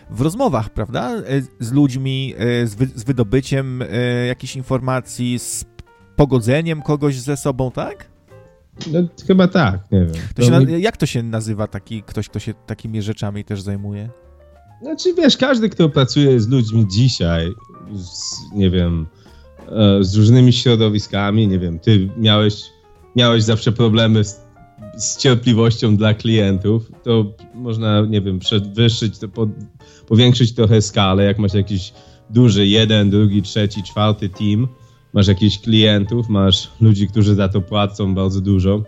w rozmowach, prawda? Z ludźmi, z wydobyciem jakichś informacji, z pogodzeniem kogoś ze sobą, tak? No, chyba tak, nie wiem. Jak to się nazywa ktoś, kto się takimi rzeczami też zajmuje? Znaczy, wiesz, każdy, kto pracuje z ludźmi dzisiaj, nie wiem, z różnymi środowiskami, nie wiem, ty miałeś zawsze problemy z cierpliwością dla klientów, to można, nie wiem, powiększyć trochę skalę, jak masz jakiś duży 1, 2, 3, 4 team, masz jakichś klientów, masz ludzi, którzy za to płacą bardzo dużo,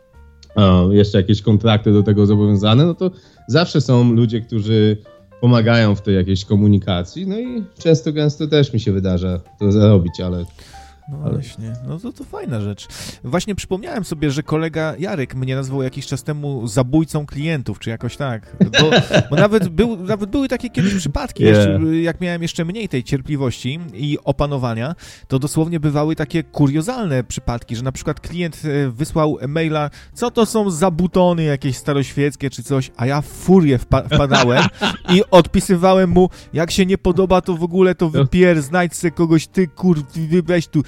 jeszcze jakieś kontrakty do tego zobowiązane, no to zawsze są ludzie, którzy pomagają w tej jakiejś komunikacji, no i gęsto też mi się wydarza to zarobić, ale... No właśnie, no to fajna rzecz. Właśnie przypomniałem sobie, że kolega Jarek mnie nazwał jakiś czas temu zabójcą klientów, czy jakoś tak. Bo nawet były takie kiedyś przypadki, jak miałem jeszcze mniej tej cierpliwości i opanowania, to dosłownie bywały takie kuriozalne przypadki, że na przykład klient wysłał maila, co to są za butony jakieś staroświeckie czy coś, a ja w furię wpadałem i odpisywałem mu, jak się nie podoba, to w ogóle to znajdź se kogoś, ty weź tu.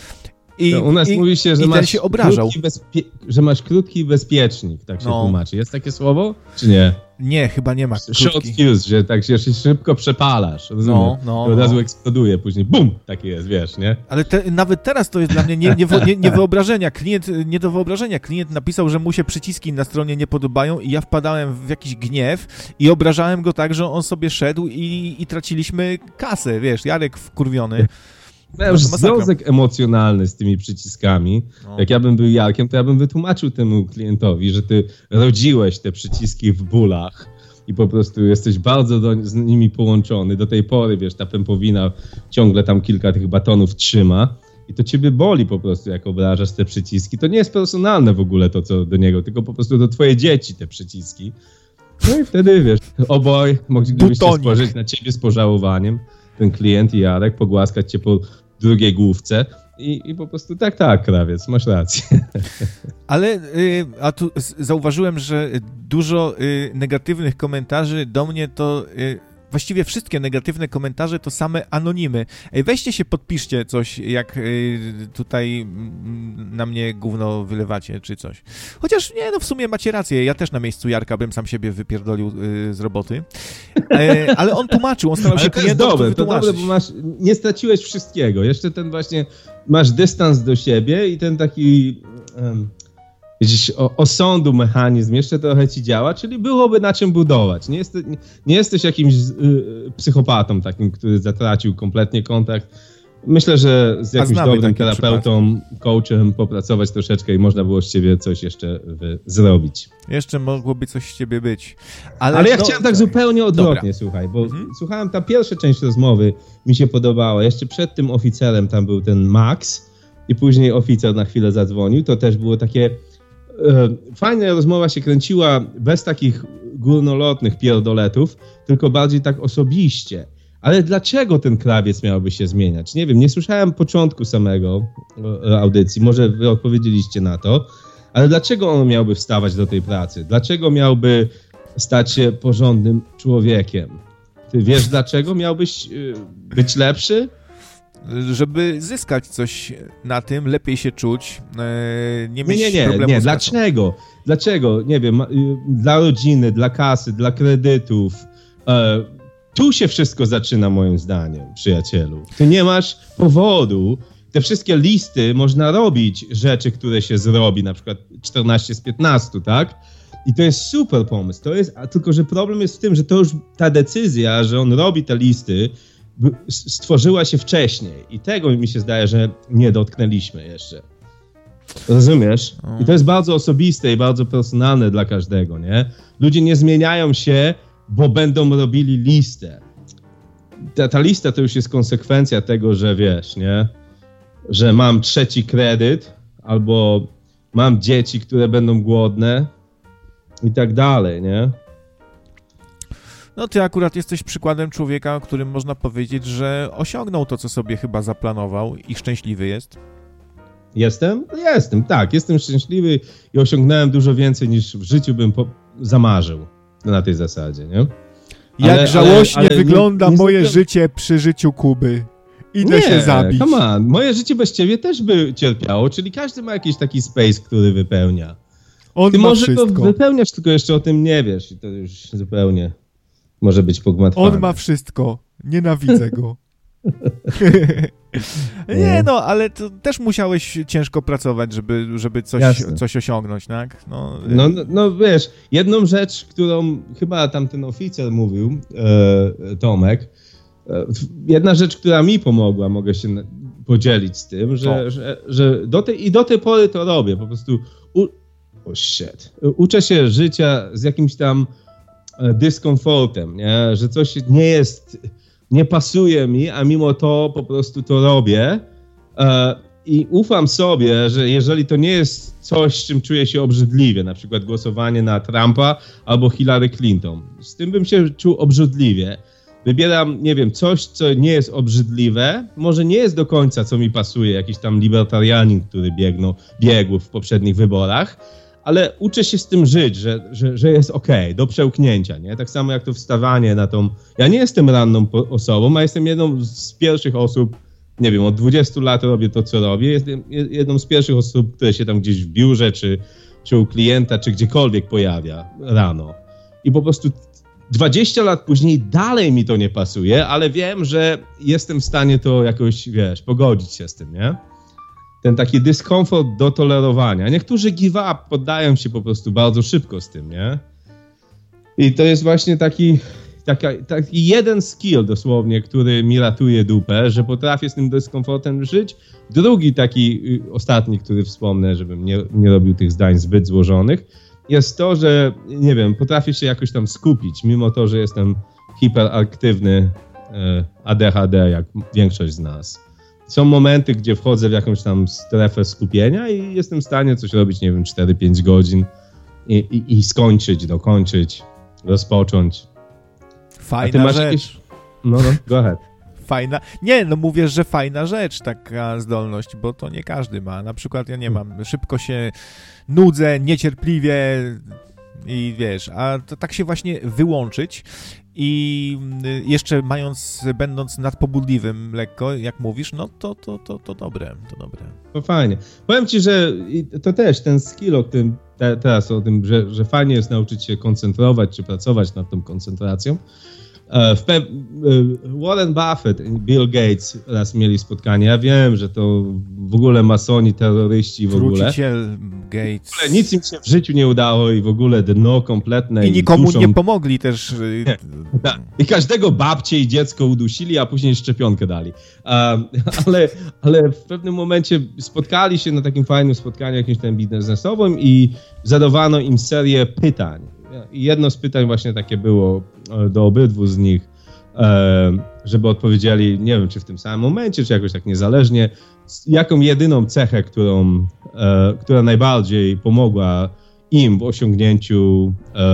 U nas mówi się, że masz się obrażał. Że masz krótki bezpiecznik, tak się tłumaczy. Jest takie słowo, czy nie? Nie, chyba nie ma. Short fuse, że tak się szybko przepalasz, rozumiesz? Od razu eksploduje, później bum, takie jest, wiesz, nie? Ale nawet teraz to jest dla mnie nie wyobrażenia. Nie do wyobrażenia. Klient napisał, że mu się przyciski na stronie nie podobają i ja wpadałem w jakiś gniew i obrażałem go tak, że on sobie szedł i traciliśmy kasę, wiesz, Jarek wkurwiony. Miałem już związek emocjonalny z tymi przyciskami. Jak ja bym był Jarkiem, to ja bym wytłumaczył temu klientowi, że ty rodziłeś te przyciski w bólach i po prostu jesteś bardzo z nimi połączony. Do tej pory, wiesz, ta pępowina ciągle tam kilka tych batonów trzyma i to ciebie boli po prostu, jak obrażasz te przyciski. To nie jest personalne w ogóle to, co do niego, tylko po prostu do twoje dzieci te przyciski. No i wtedy, wiesz, oboj moglibyście spojrzeć na ciebie z pożałowaniem. Ten klient i Jarek, pogłaskać cię po drugiej główce i po prostu tak, krawiec, masz rację. Ale a tu zauważyłem, że dużo negatywnych komentarzy do mnie to... Właściwie wszystkie negatywne komentarze to same anonimy. Ej, weźcie się, podpiszcie coś, jak tutaj na mnie gówno wylewacie, czy coś. Chociaż nie, no w sumie macie rację, ja też na miejscu Jarka bym sam siebie wypierdolił z roboty. Ale on tłumaczył, on starał się klientom to wytłumaczyć. To dobre, bo nie straciłeś wszystkiego. Jeszcze ten właśnie, masz dystans do siebie i ten taki... Widzisz, osądu mechanizm jeszcze trochę ci działa, czyli byłoby na czym budować. Nie jesteś jakimś psychopatą takim, który zatracił kompletnie kontakt. Myślę, że z jakimś dobrym terapeutą, coachem popracować troszeczkę i można było z ciebie coś jeszcze zrobić. Jeszcze mogłoby coś z ciebie być. Ale ja chciałem tak zupełnie odwrotnie, słuchaj, bo słuchałem, ta pierwsza część rozmowy mi się podobała. Jeszcze przed tym oficerem tam był ten Max i później oficer na chwilę zadzwonił. To też było takie... Fajna rozmowa się kręciła bez takich górnolotnych pierdoletów, tylko bardziej tak osobiście. Ale dlaczego ten krawiec miałby się zmieniać? Nie wiem, nie słyszałem początku samego audycji, może wy odpowiedzieliście na to, ale dlaczego on miałby wstawać do tej pracy? Dlaczego miałby stać się porządnym człowiekiem? Ty wiesz, dlaczego miałbyś być lepszy? Żeby zyskać coś na tym, lepiej się czuć, nie mieć problemu z kasą. Dlaczego? Nie wiem, dla rodziny, dla kasy, dla kredytów. Tu się wszystko zaczyna moim zdaniem, przyjacielu. Ty nie masz powodu. Te wszystkie listy można robić rzeczy, które się zrobi, na przykład 14 z 15, tak? I to jest super pomysł. Tylko że problem jest w tym, że to już ta decyzja, że on robi te listy, stworzyła się wcześniej i tego mi się zdaje, że nie dotknęliśmy jeszcze. Rozumiesz? I to jest bardzo osobiste i bardzo personalne dla każdego, nie? Ludzie nie zmieniają się, bo będą robili listę. Ta lista to już jest konsekwencja tego, że wiesz, nie? Że mam 3. kredyt albo mam dzieci, które będą głodne i tak dalej, nie? No ty akurat jesteś przykładem człowieka, o którym można powiedzieć, że osiągnął to, co sobie chyba zaplanował i szczęśliwy jest. Jestem, tak. Jestem szczęśliwy i osiągnąłem dużo więcej niż w życiu bym zamarzył na tej zasadzie, nie? Jak żałośnie wygląda moje życie przy życiu Kuby. Idę się zabić. Come on. Moje życie bez ciebie też by cierpiało, czyli każdy ma jakiś taki space, który wypełnia. Ty może wszystko. Go wypełniasz, tylko jeszcze o tym nie wiesz i to już zupełnie może być pogmatwane. On ma wszystko. Nienawidzę go. Nie no, ale to też musiałeś ciężko pracować, żeby coś osiągnąć, tak? No wiesz, jedną rzecz, którą chyba tamten oficer mówił, Tomek, jedna rzecz, która mi pomogła, mogę się podzielić z tym, że do tej pory to robię, po prostu uczę się życia z jakimś tam dyskomfortem, nie? Że coś nie pasuje mi, a mimo to po prostu to robię i ufam sobie, że jeżeli to nie jest coś, z czym czuję się obrzydliwie, na przykład głosowanie na Trumpa albo Hillary Clinton, z tym bym się czuł obrzydliwie. Wybieram, nie wiem, coś, co nie jest obrzydliwe, może nie jest do końca, co mi pasuje, jakiś tam libertarianin, który biegł w poprzednich wyborach, ale uczę się z tym żyć, że jest okej, do przełknięcia, nie? Tak samo jak to wstawanie na tą... Ja nie jestem ranną osobą, a jestem jedną z pierwszych osób, nie wiem, od 20 lat robię to, co robię, jestem jedną z pierwszych osób, które się tam gdzieś w biurze, czy u klienta, czy gdziekolwiek pojawia rano. I po prostu 20 lat później dalej mi to nie pasuje, ale wiem, że jestem w stanie to jakoś, wiesz, pogodzić się z tym, nie? Ten taki dyskomfort do tolerowania. Niektórzy give up, poddają się po prostu bardzo szybko z tym, nie? I to jest właśnie taki jeden skill dosłownie, który mi ratuje dupę, że potrafię z tym dyskomfortem żyć. Drugi taki, ostatni, który wspomnę, żebym nie robił tych zdań zbyt złożonych, jest to, że, nie wiem, potrafię się jakoś tam skupić, mimo to, że jestem hiperaktywny ADHD, jak większość z nas. Są momenty, gdzie wchodzę w jakąś tam strefę skupienia i jestem w stanie coś robić, nie wiem, 4-5 godzin i skończyć, dokończyć, rozpocząć. Fajna rzecz. No, go ahead. Fajna. Nie, no mówię, że fajna rzecz, taka zdolność, bo to nie każdy ma. Na przykład ja nie mam. Szybko się nudzę, niecierpliwie i wiesz, a to tak się właśnie wyłączyć i jeszcze będąc nadpobudliwym lekko, jak mówisz, no to dobre, to dobre. To fajnie. Powiem ci, że to też ten skill, o tym teraz, o tym, że fajnie jest nauczyć się koncentrować, czy pracować nad tą koncentracją. Warren Buffett i Bill Gates raz mieli spotkanie. Ja wiem, że to w ogóle masoni, terroryści w ogóle. Truciciel Gates. W ogóle nic im się w życiu nie udało i w ogóle dno kompletne. I nikomu nie pomogli też. Nie. I każdego babcie i dziecko udusili, a później szczepionkę dali. Ale w pewnym momencie spotkali się na takim fajnym spotkaniu jakimś tam biznesowym i zadawano im serię pytań. I jedno z pytań właśnie takie było do obydwu z nich, żeby odpowiedzieli, nie wiem, czy w tym samym momencie, czy jakoś tak niezależnie, jaką jedyną cechę, która najbardziej pomogła im w osiągnięciu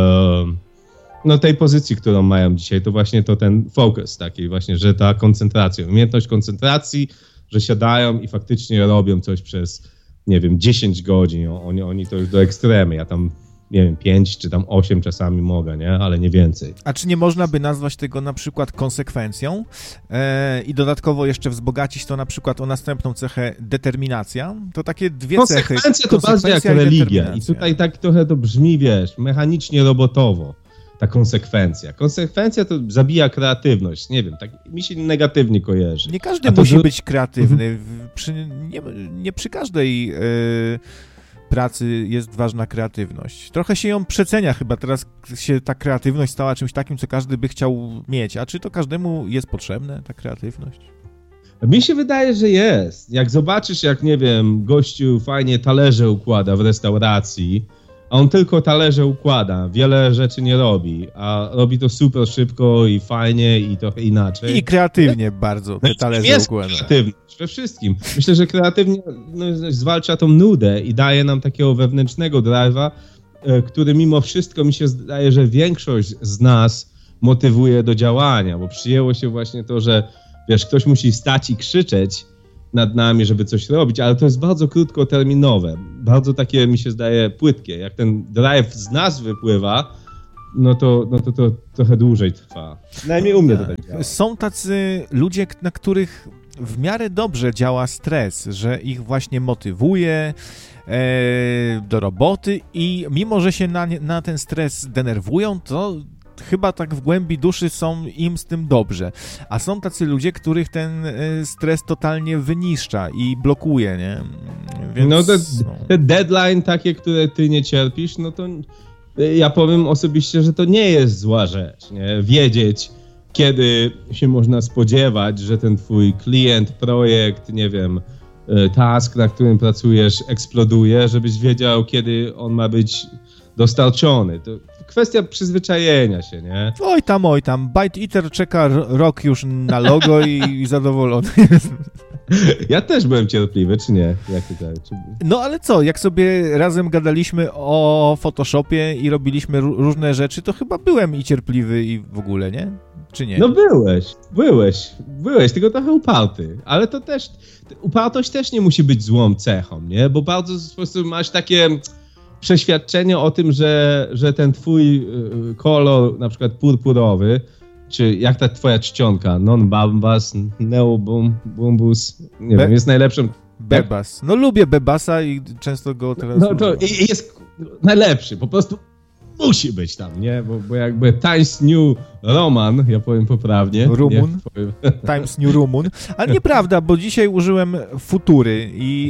tej pozycji, którą mają dzisiaj, to właśnie to ten focus taki właśnie, że ta koncentracja, umiejętność koncentracji, że siadają i faktycznie robią coś przez, nie wiem, 10 godzin, oni to już do ekstremy, ja tam nie wiem, 5 czy tam 8 czasami mogę, nie? Ale nie więcej. A czy nie można by nazwać tego na przykład konsekwencją i dodatkowo jeszcze wzbogacić to na przykład o następną cechę determinacja? To takie dwie cechy. Konsekwencja to bardziej jak religia. I tutaj tak trochę to brzmi, wiesz, mechanicznie, robotowo. Ta konsekwencja. Konsekwencja to zabija kreatywność. Nie wiem, tak mi się negatywnie kojarzy. Nie każdy musi być kreatywny. Nie przy każdej pracy jest ważna kreatywność. Trochę się ją przecenia chyba. Teraz się ta kreatywność stała czymś takim, co każdy by chciał mieć. A czy to każdemu jest potrzebne, ta kreatywność? Mi się wydaje, że jest. Jak zobaczysz, jak, nie wiem, gościu fajnie talerze układa w restauracji, a on tylko talerze układa, wiele rzeczy nie robi, a robi to super szybko i fajnie i trochę inaczej. I kreatywnie bardzo te talerze układa. Kreatywność we wszystkim. Myślę, że kreatywnie zwalcza tą nudę i daje nam takiego wewnętrznego drive'a, który mimo wszystko mi się zdaje, że większość z nas motywuje do działania, bo przyjęło się właśnie to, że wiesz, ktoś musi stać i krzyczeć nad nami, żeby coś robić, ale to jest bardzo krótkoterminowe, bardzo takie mi się zdaje płytkie. Jak ten drive z nas wypływa, no to trochę dłużej trwa. Najmniej u mnie to tak działa. Są tacy ludzie, na których w miarę dobrze działa stres, że ich właśnie motywuje do roboty i mimo, że się na ten stres denerwują, to chyba tak w głębi duszy są im z tym dobrze. A są tacy ludzie, których ten stres totalnie wyniszcza i blokuje, nie? Więc, no te deadline takie, które ty nie cierpisz, no to ja powiem osobiście, że to nie jest zła rzecz, nie? Wiedzieć, kiedy się można spodziewać, że ten twój klient, projekt, nie wiem, task, na którym pracujesz, eksploduje, żebyś wiedział, kiedy on ma być dostarczony. To kwestia przyzwyczajenia się, nie? Oj tam. Bite Eater czeka rok już na logo i zadowolony jest. Ja też byłem cierpliwy, czy nie? Jak ty tak? No ale co, jak sobie razem gadaliśmy o Photoshopie i robiliśmy różne rzeczy, to chyba byłem i cierpliwy i w ogóle, nie? Czy nie? No byłeś, tylko trochę uparty, ale to też, upartość też nie musi być złą cechą, nie? Bo bardzo po prostu masz takie przeświadczenie o tym, że ten twój kolor, na przykład purpurowy, czy jak ta twoja czcionka, non-bambas, neo-bumbus, nie wiem, jest najlepszym... Bebas. No lubię Bebasa i często go teraz... No to jest najlepszy, po prostu musi być tam, nie? Bo jakby Times New Roman, ja powiem poprawnie. Rumun. Times New Rumun. Ale nieprawda, bo dzisiaj użyłem Futury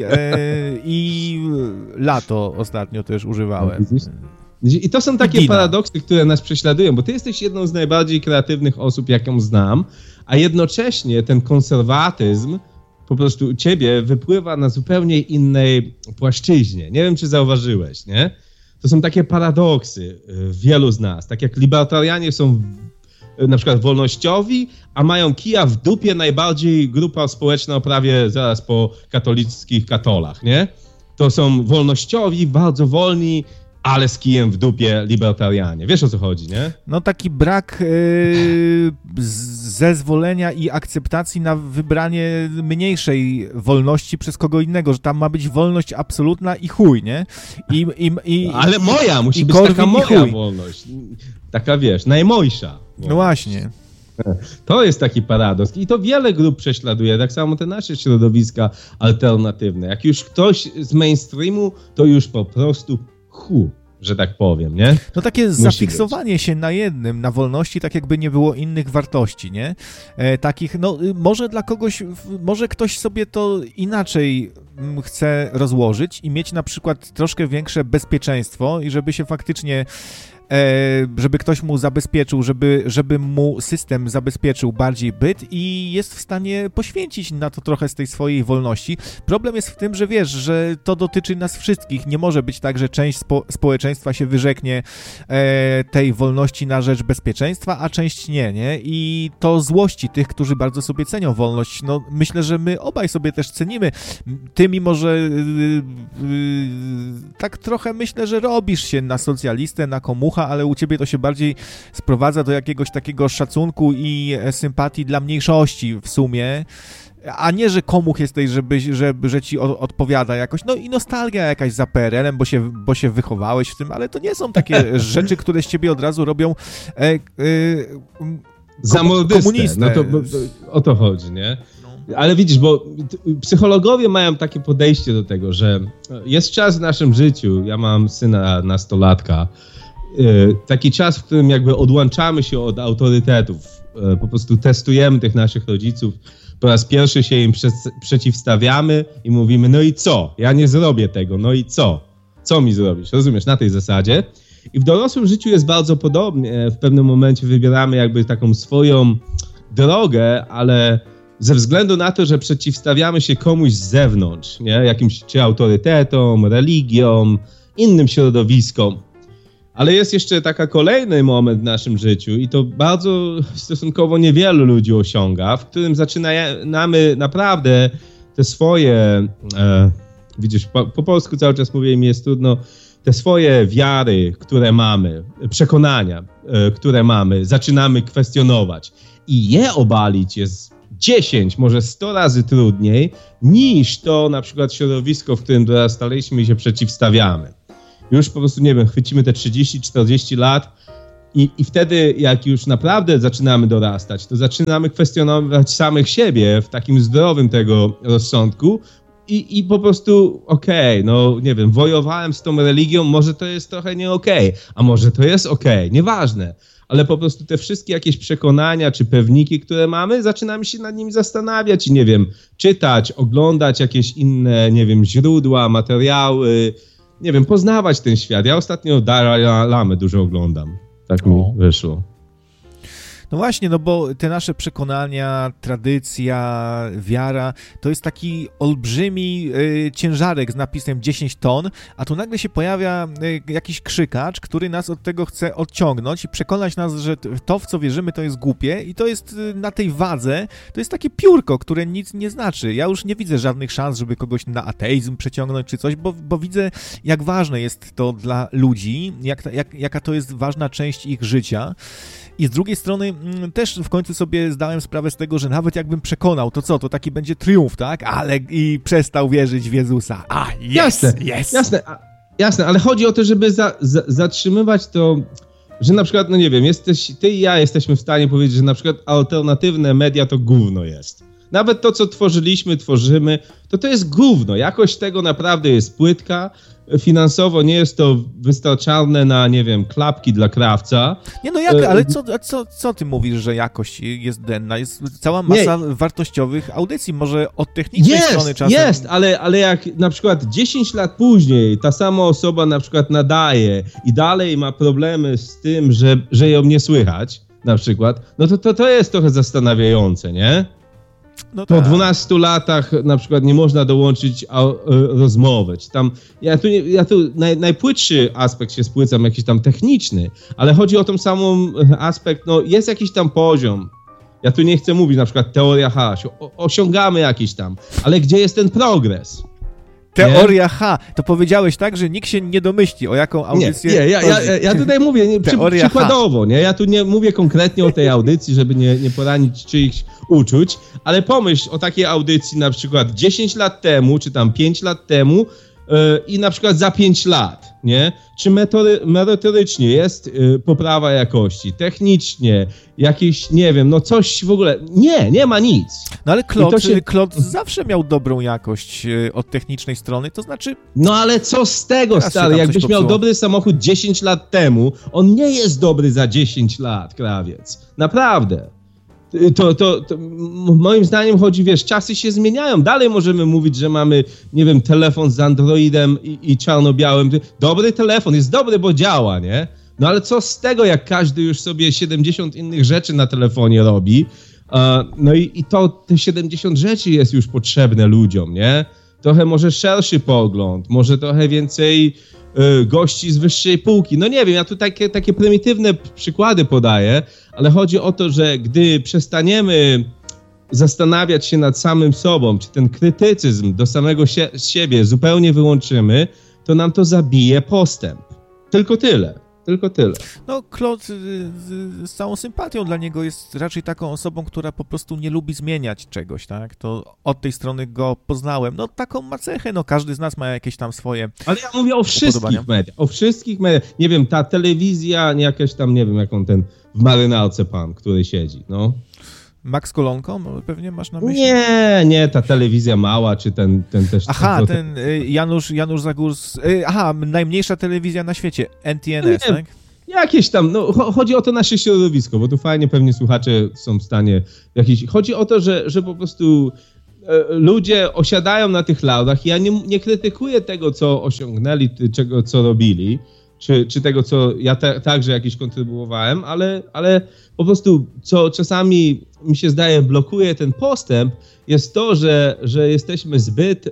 i Lato ostatnio też używałem. I to są takie paradoksy, które nas prześladują, bo ty jesteś jedną z najbardziej kreatywnych osób, jaką znam, a jednocześnie ten konserwatyzm po prostu u ciebie wypływa na zupełnie innej płaszczyźnie. Nie wiem, czy zauważyłeś, nie? To są takie paradoksy wielu z nas. Tak jak libertarianie są na przykład wolnościowi, a mają kija w dupie najbardziej grupa społeczna prawie zaraz po katolickich katolach, nie? To są wolnościowi, bardzo wolni, ale z kijem w dupie libertarianie. Wiesz, o co chodzi, nie? No taki brak zezwolenia i akceptacji na wybranie mniejszej wolności przez kogo innego, że tam ma być wolność absolutna i chuj, nie? Ale moja, musi być taka moja wolność. Taka, wiesz, najmojsza wolność. No właśnie. To jest taki paradoks i to wiele grup prześladuje, tak samo te nasze środowiska alternatywne. Jak już ktoś z mainstreamu, to już po prostu że tak powiem, nie? No takie zafiksowanie się na jednym, na wolności, tak jakby nie było innych wartości, nie? Takich, no może dla kogoś, może ktoś sobie to inaczej chce rozłożyć i mieć na przykład troszkę większe bezpieczeństwo i żeby się faktycznie żeby ktoś mu zabezpieczył, żeby mu system zabezpieczył bardziej byt i jest w stanie poświęcić na to trochę z tej swojej wolności. Problem jest w tym, że wiesz, że to dotyczy nas wszystkich. Nie może być tak, że część społeczeństwa się wyrzeknie tej wolności na rzecz bezpieczeństwa, a część nie? I to złości tych, którzy bardzo sobie cenią wolność. No myślę, że my obaj sobie też cenimy. Ty, mimo że tak trochę myślę, że robisz się na socjalistę, na komucha, ale u ciebie to się bardziej sprowadza do jakiegoś takiego szacunku i sympatii dla mniejszości w sumie, a nie, że komuch jesteś, że ci odpowiada jakoś, no i nostalgia jakaś za PRL-em, bo się wychowałeś w tym, ale to nie są takie rzeczy, które z ciebie od razu robią komunistę. No to o to chodzi, nie? Ale widzisz, bo psychologowie mają takie podejście do tego, że jest czas w naszym życiu, ja mam syna nastolatka, taki czas, w którym jakby odłączamy się od autorytetów, po prostu testujemy tych naszych rodziców, po raz pierwszy się im przeciwstawiamy i mówimy, no i co? Ja nie zrobię tego, no i co? Co mi zrobisz? Rozumiesz, na tej zasadzie. I w dorosłym życiu jest bardzo podobnie. W pewnym momencie wybieramy jakby taką swoją drogę, ale ze względu na to, że przeciwstawiamy się komuś z zewnątrz, nie? Jakimś czy autorytetom, religiom, innym środowiskom. Ale jest jeszcze taki kolejny moment w naszym życiu i to bardzo stosunkowo niewielu ludzi osiąga, w którym zaczynamy naprawdę te swoje, widzisz, po polsku cały czas mówię, mi jest trudno, te swoje wiary, które mamy, przekonania, które mamy, zaczynamy kwestionować i je obalić jest 10, może 100 razy trudniej niż to na przykład środowisko, w którym dorastaliśmy i się przeciwstawiamy. Już po prostu, nie wiem, chwycimy te 30-40 lat I wtedy, jak już naprawdę zaczynamy dorastać, to zaczynamy kwestionować samych siebie w takim zdrowym tego rozsądku i po prostu no nie wiem, wojowałem z tą religią, może to jest trochę nie a może to jest nieważne. Ale po prostu te wszystkie jakieś przekonania czy pewniki, które mamy, zaczynamy się nad nimi zastanawiać i nie wiem, czytać, oglądać jakieś inne, nie wiem, źródła, materiały, nie wiem, poznawać ten świat. Ja ostatnio Dalai Lamę dużo oglądam. Tak mi wyszło. No właśnie, no bo te nasze przekonania, tradycja, wiara, to jest taki olbrzymi ciężarek z napisem 10 ton, a tu nagle się pojawia jakiś krzykacz, który nas od tego chce odciągnąć i przekonać nas, że to, w co wierzymy, to jest głupie i to jest na tej wadze, to jest takie piórko, które nic nie znaczy. Ja już nie widzę żadnych szans, żeby kogoś na ateizm przeciągnąć czy coś, bo widzę, jak ważne jest to dla ludzi, jaka to jest ważna część ich życia. I z drugiej strony też w końcu sobie zdałem sprawę z tego, że nawet jakbym przekonał, to co, to taki będzie triumf, tak? Ale i przestał wierzyć w Jezusa. Jasne, ale chodzi o to, żeby zatrzymywać to, że na przykład, no nie wiem, ty i ja jesteśmy w stanie powiedzieć, że na przykład alternatywne media to gówno jest. Nawet to, co tworzymy, to jest gówno. Jakość tego naprawdę jest płytka. Finansowo nie jest to wystarczalne na, nie wiem, klapki dla krawca. Nie, no jak, ale co ty mówisz, że jakość jest denna? Jest cała masa wartościowych audycji, może od technicznej strony czasem... Jest, ale jak na przykład 10 lat później ta sama osoba na przykład nadaje i dalej ma problemy z tym, że ją nie słychać, na przykład, no to jest trochę zastanawiające, nie? No po 12 latach na przykład nie można dołączyć rozmowy. Czy tam, ja tu najpłytszy aspekt się spłycam, jakiś tam techniczny, ale chodzi o ten sam aspekt, no jest jakiś tam poziom. Ja tu nie chcę mówić na przykład teoria H, osiągamy jakiś tam, ale gdzie jest ten progres? Teoria H. To powiedziałeś tak, że nikt się nie domyśli, o jaką audycję... Nie, ja tutaj mówię przykładowo, nie? Ja tu nie mówię konkretnie o tej audycji, żeby nie poranić czyichś uczuć, ale pomyśl o takiej audycji na przykład 10 lat temu, czy tam 5 lat temu i na przykład za 5 lat, nie? Czy merytorycznie jest poprawa jakości, technicznie, jakieś, nie wiem, no coś w ogóle... Nie ma nic. No ale Klot zawsze miał dobrą jakość od technicznej strony, to znaczy... No ale co z tego, stary? Jakbyś miał dobry samochód 10 lat temu, on nie jest dobry za 10 lat, krawiec. Naprawdę. To moim zdaniem chodzi, wiesz, czasy się zmieniają. Dalej możemy mówić, że mamy, nie wiem, telefon z Androidem i czarno-białym. Dobry telefon, jest dobry, bo działa, nie? No ale co z tego, jak każdy już sobie 70 innych rzeczy na telefonie robi? No i te 70 rzeczy jest już potrzebne ludziom, nie? Trochę może szerszy pogląd, może trochę więcej gości z wyższej półki. No nie wiem, ja tu takie prymitywne przykłady podaję, ale chodzi o to, że gdy przestaniemy zastanawiać się nad samym sobą, czy ten krytycyzm do samego siebie zupełnie wyłączymy, to nam to zabije postęp. Tylko tyle. No, Klot z całą sympatią dla niego jest raczej taką osobą, która po prostu nie lubi zmieniać czegoś, tak? To od tej strony go poznałem. No, taką ma cechę, no każdy z nas ma jakieś tam swoje... Ale ja mówię o wszystkich mediach. Nie wiem, ta telewizja, jakaś tam, nie wiem, jaką ten w marynarce pan, który siedzi, no. Max Kolonko? Pewnie masz na myśli? Nie, ta telewizja mała, czy ten też... Aha, ten Janusz Zagórski... najmniejsza telewizja na świecie, NTNS, tak? Jakieś tam, no chodzi o to nasze środowisko, bo tu fajnie pewnie słuchacze są w stanie... Chodzi o to, że po prostu ludzie osiadają na tych laurach i ja nie krytykuję tego, co osiągnęli, czego, co robili, czy tego, co ja także jakiś kontrybuowałem, ale po prostu, co czasami mi się zdaje blokuje ten postęp, jest to, że jesteśmy zbyt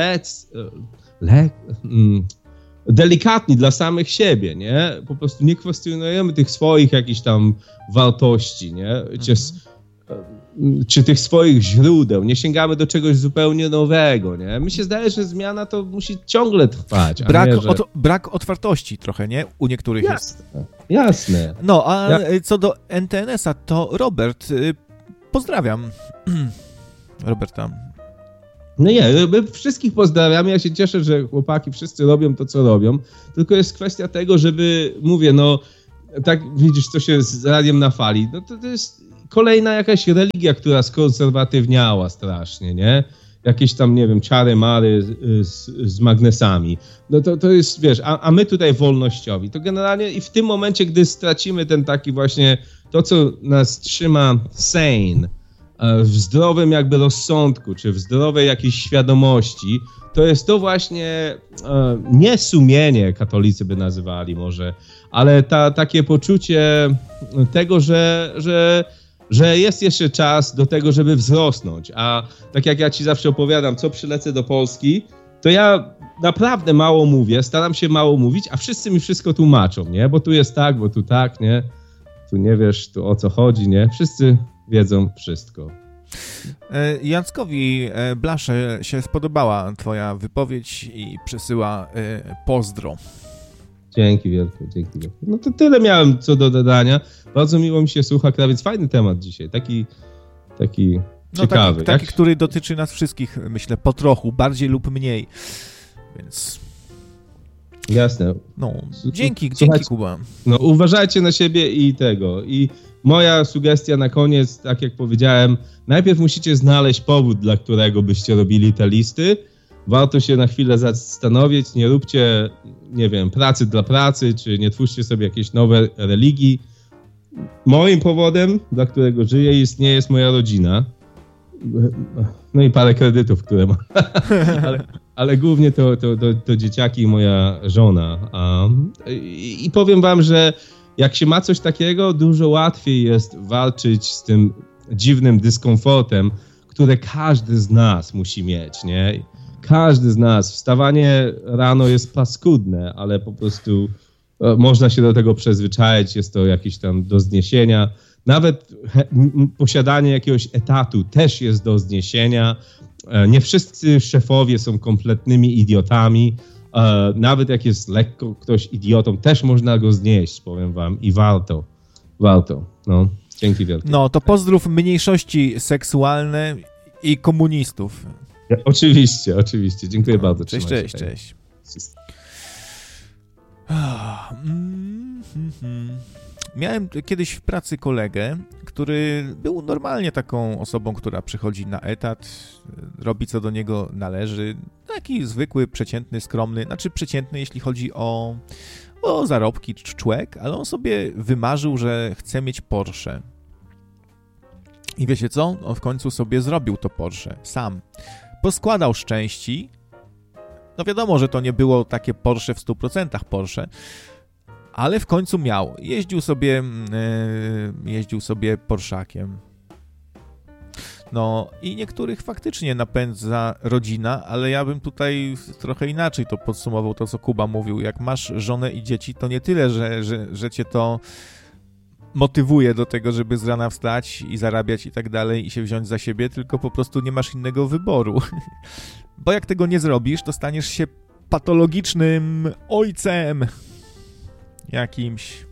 delikatni dla samych siebie, nie? Po prostu nie kwestionujemy tych swoich jakichś tam wartości, nie? Czy tych swoich źródeł, nie sięgamy do czegoś zupełnie nowego, nie? Mi się zdaje, że zmiana to musi ciągle trwać. Brak otwartości trochę, nie? U niektórych jest. Jasne. No, a co do NTNS-a, to Robert, pozdrawiam Roberta. No nie, my wszystkich pozdrawiamy, ja się cieszę, że chłopaki wszyscy robią to, co robią, tylko jest kwestia tego, żeby, mówię, no, tak widzisz, co się z Radiem na Fali, no to jest kolejna jakaś religia, która skonserwatywniała strasznie, nie? Jakieś tam, nie wiem, czary-mary z magnesami. No to jest, wiesz, a my tutaj wolnościowi. To generalnie i w tym momencie, gdy stracimy ten taki właśnie, to co nas trzyma sane, w zdrowym jakby rozsądku, czy w zdrowej jakiejś świadomości, to jest to właśnie nie sumienie, katolicy by nazywali może, ale takie poczucie tego, że jest jeszcze czas do tego, żeby wzrosnąć. A tak jak ja ci zawsze opowiadam, co przylecę do Polski, to ja naprawdę mało mówię, staram się mało mówić, a wszyscy mi wszystko tłumaczą, nie? Bo tu jest tak, bo tu tak, nie? Tu nie wiesz, tu o co chodzi, nie? Wszyscy wiedzą wszystko. Jackowi Blasze się spodobała twoja wypowiedź i przesyła pozdro. Dzięki wielkie, dzięki wielkie. No to tyle miałem co do dodania. Bardzo miło mi się słucha, krawiec. Fajny temat dzisiaj, taki ciekawy. Taki, który dotyczy nas wszystkich, myślę, po trochu, bardziej lub mniej, więc... Jasne. No, dzięki Kuba. No, uważajcie na siebie i tego. I moja sugestia na koniec, tak jak powiedziałem, najpierw musicie znaleźć powód, dla którego byście robili te listy. Warto się na chwilę zastanowić, nie róbcie, nie wiem, pracy dla pracy, czy nie twórzcie sobie jakiejś nowe religii. Moim powodem, dla którego żyję, nie jest moja rodzina. No i parę kredytów, które mam. ale głównie to dzieciaki i moja żona. I powiem wam, że jak się ma coś takiego, dużo łatwiej jest walczyć z tym dziwnym dyskomfortem, które każdy z nas musi mieć, nie? Każdy z nas. Wstawanie rano jest paskudne, ale po prostu można się do tego przyzwyczaić, jest to jakieś tam do zniesienia. Nawet posiadanie jakiegoś etatu też jest do zniesienia. Nie wszyscy szefowie są kompletnymi idiotami. Nawet jak jest lekko ktoś idiotą, też można go znieść, powiem wam. I warto. No, dzięki wielkie. No, to pozdrów mniejszości seksualne i komunistów. Oczywiście. Dziękuję bardzo. Cześć. Miałem kiedyś w pracy kolegę, który był normalnie taką osobą, która przychodzi na etat, robi co do niego należy. Taki zwykły, przeciętny, skromny, znaczy przeciętny, jeśli chodzi o zarobki czy człek, ale on sobie wymarzył, że chce mieć Porsche. I wiecie co? On w końcu sobie zrobił to Porsche sam. Poskładał z części. No wiadomo, że to nie było takie Porsche w 100% Porsche, ale w końcu miał. Jeździł sobie Porszakiem. No i niektórych faktycznie napędza rodzina, ale ja bym tutaj trochę inaczej to podsumował, to co Kuba mówił. Jak masz żonę i dzieci, to nie tyle, że cię to motywuje do tego, żeby z rana wstać i zarabiać i tak dalej i się wziąć za siebie, tylko po prostu nie masz innego wyboru. Bo jak tego nie zrobisz, to staniesz się patologicznym ojcem jakimś.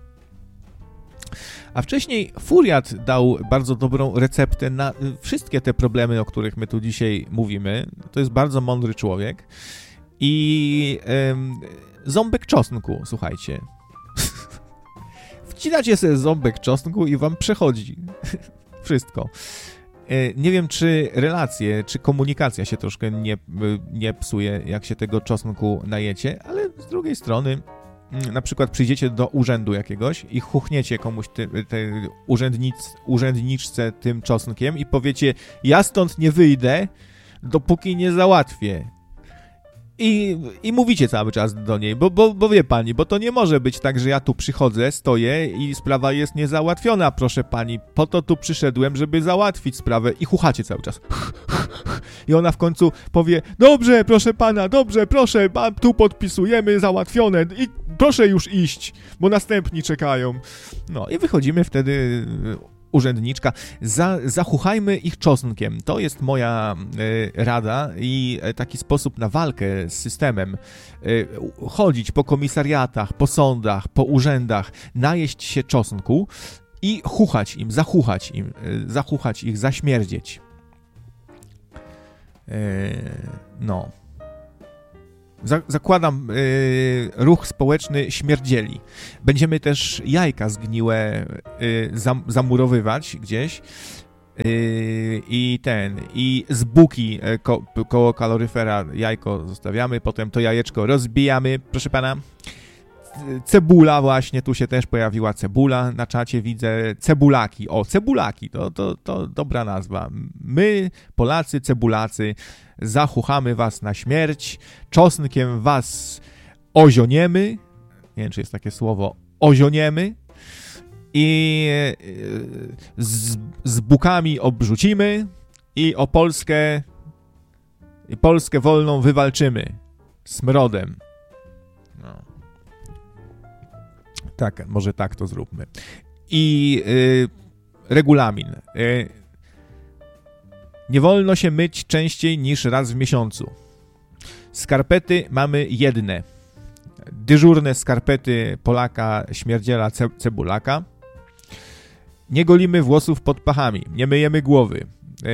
A wcześniej Furiat dał bardzo dobrą receptę na wszystkie te problemy, o których my tu dzisiaj mówimy. To jest bardzo mądry człowiek. I ząbek czosnku, słuchajcie. Wcinacie sobie ząbek czosnku i wam przechodzi. Wszystko. Nie wiem, czy relacje, czy komunikacja się troszkę nie psuje, jak się tego czosnku najecie, ale z drugiej strony na przykład przyjdziecie do urzędu jakiegoś i chuchniecie komuś tej urzędniczce tym czosnkiem i powiecie: ja stąd nie wyjdę, dopóki nie załatwię. I mówicie cały czas do niej, bo wie pani, bo to nie może być tak, że ja tu przychodzę, stoję i sprawa jest niezałatwiona, proszę pani. Po to tu przyszedłem, żeby załatwić sprawę i chuchacie cały czas. I ona w końcu powie: dobrze, proszę pana, dobrze, proszę, tu podpisujemy, załatwione i proszę już iść, bo następni czekają. No i wychodzimy wtedy... urzędniczka, zachuchajmy ich czosnkiem. To jest moja rada i taki sposób na walkę z systemem. Chodzić po komisariatach, po sądach, po urzędach, najeść się czosnku i chuchać im, zachuchać ich, zaśmierdzieć. No. zakładam ruch społeczny śmierdzieli. Będziemy też jajka zgniłe zamurowywać gdzieś i z buki koło kaloryfera jajko zostawiamy, potem to jajeczko rozbijamy, proszę pana. Cebula właśnie, tu się też pojawiła cebula na czacie, widzę. Cebulaki, cebulaki, to dobra nazwa. My, Polacy, cebulacy, zachuchamy was na śmierć, czosnkiem was ozioniemy, nie wiem, czy jest takie słowo, ozioniemy i z bukami obrzucimy i o Polskę wolną wywalczymy smrodem. No. Tak, może tak to zróbmy. I regulamin. Nie wolno się myć częściej niż raz w miesiącu. Skarpety mamy jedne. Dyżurne skarpety Polaka, śmierdziela, cebulaka. Nie golimy włosów pod pachami. Nie myjemy głowy.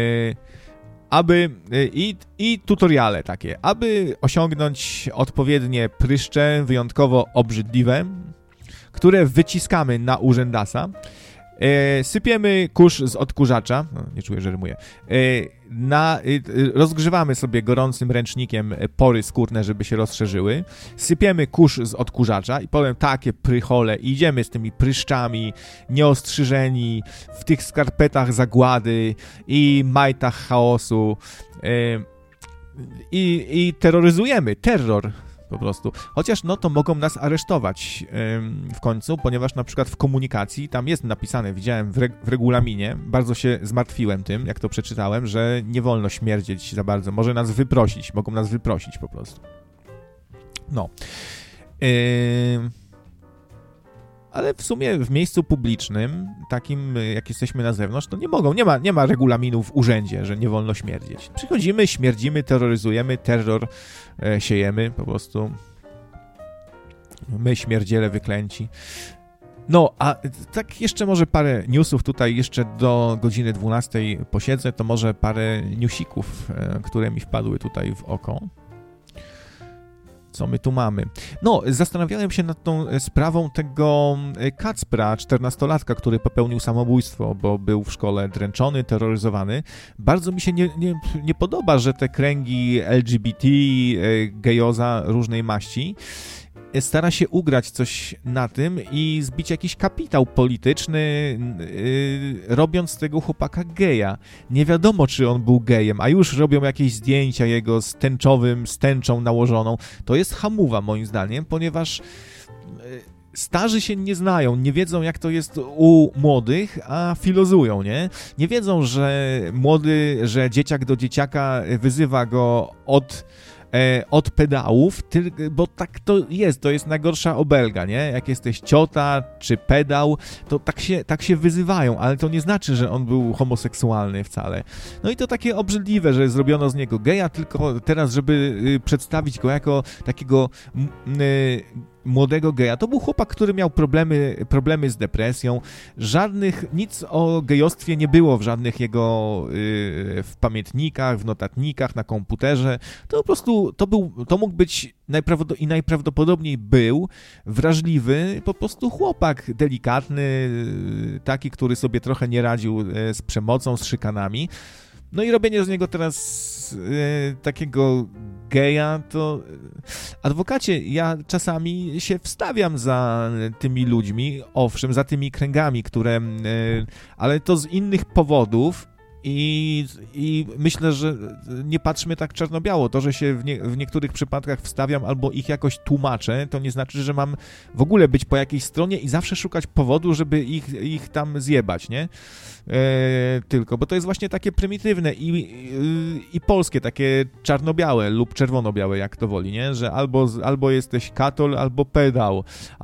I tutoriale takie. Aby osiągnąć odpowiednie pryszcze, wyjątkowo obrzydliwe, które wyciskamy na urzędasa, sypiemy kurz z odkurzacza, nie czuję, że rymuję, rozgrzewamy sobie gorącym ręcznikiem pory skórne, żeby się rozszerzyły, sypiemy kurz z odkurzacza i potem takie prychole, idziemy z tymi pryszczami, nieostrzyżeni, w tych skarpetach zagłady i majtach chaosu i terroryzujemy, terror po prostu. Chociaż no to mogą nas aresztować w końcu, ponieważ na przykład w komunikacji tam jest napisane, widziałem w regulaminie, bardzo się zmartwiłem tym, jak to przeczytałem, że nie wolno śmierdzieć za bardzo, mogą nas wyprosić po prostu. No. Ale w sumie w miejscu publicznym, takim jak jesteśmy na zewnątrz, to nie ma regulaminu w urzędzie, że nie wolno śmierdzieć. Przychodzimy, śmierdzimy, terroryzujemy, terror siejemy po prostu. My śmierdziele wyklęci. No, a tak jeszcze może parę newsów tutaj jeszcze do godziny 12 posiedzę, to może parę newsików, które mi wpadły tutaj w oko. Co my tu mamy? No, zastanawiałem się nad tą sprawą tego Kacpra, 14-latka, który popełnił samobójstwo, bo był w szkole dręczony, terroryzowany. Bardzo mi się nie podoba, że te kręgi LGBT, gejoza różnej maści stara się ugrać coś na tym i zbić jakiś kapitał polityczny, robiąc z tego chłopaka geja. Nie wiadomo, czy on był gejem, a już robią jakieś zdjęcia jego z tęczą nałożoną. To jest hamuwa, moim zdaniem, ponieważ starzy się nie znają, nie wiedzą, jak to jest u młodych, a filozują, nie? Nie wiedzą, że dzieciak do dzieciaka wyzywa go od pedałów, bo tak to jest najgorsza obelga, nie? Jak jesteś ciota czy pedał, to tak się wyzywają, ale to nie znaczy, że on był homoseksualny wcale. No i to takie obrzydliwe, że zrobiono z niego geja, tylko teraz, żeby przedstawić go jako takiego młodego geja. To był chłopak, który miał problemy z depresją. Nic o gejostwie nie było w żadnych jego w pamiętnikach, w notatnikach, na komputerze. To po prostu to mógł być najprawdopodobniej był wrażliwy po prostu chłopak delikatny, taki, który sobie trochę nie radził z przemocą, z szykanami. No i robienie z niego teraz takiego geja, to adwokacie, ja czasami się wstawiam za tymi ludźmi, owszem, za tymi kręgami, ale to z innych powodów i myślę, że nie patrzmy tak czarno-biało. To, że się w niektórych przypadkach wstawiam albo ich jakoś tłumaczę, to nie znaczy, że mam w ogóle być po jakiejś stronie i zawsze szukać powodu, żeby ich tam zjebać, nie? Tylko, bo to jest właśnie takie prymitywne i polskie, takie czarno-białe lub czerwono-białe, jak to woli, nie? Że albo jesteś katol, albo pedał,